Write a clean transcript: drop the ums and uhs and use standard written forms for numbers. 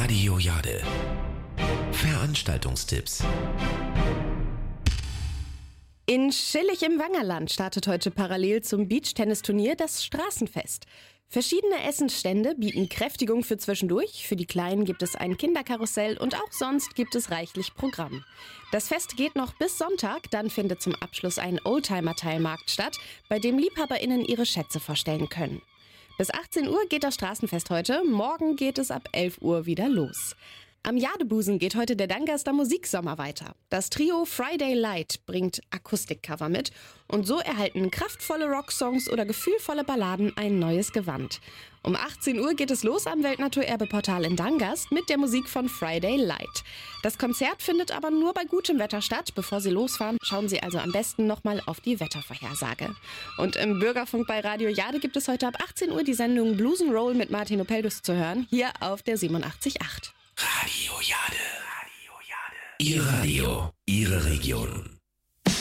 Radio Jade. Veranstaltungstipps. In Schillig im Wangerland startet heute parallel zum Beachtennisturnier das Straßenfest. Verschiedene Essensstände bieten Kräftigung für zwischendurch. Für die Kleinen gibt es ein Kinderkarussell und auch sonst gibt es reichlich Programm. Das Fest geht noch bis Sonntag, dann findet zum Abschluss ein Oldtimer-Teilmarkt statt, bei dem LiebhaberInnen ihre Schätze vorstellen können. Bis 18 Uhr geht das Straßenfest heute, morgen geht es ab 11 Uhr wieder los. Am Jadebusen geht heute der Dangaster Musiksommer weiter. Das Trio Friday Light bringt Akustikcover mit und so erhalten kraftvolle Rocksongs oder gefühlvolle Balladen ein neues Gewand. Um 18 Uhr geht es los am Weltnaturerbeportal in Dangast mit der Musik von Friday Light. Das Konzert findet aber nur bei gutem Wetter statt. Bevor Sie losfahren, schauen Sie also am besten nochmal auf die Wettervorhersage. Und im Bürgerfunk bei Radio Jade gibt es heute ab 18 Uhr die Sendung Blues & Roll mit Martin Opeldus zu hören, hier auf der 87.8. Radio Jade. Ihr Radio, Ihre Region.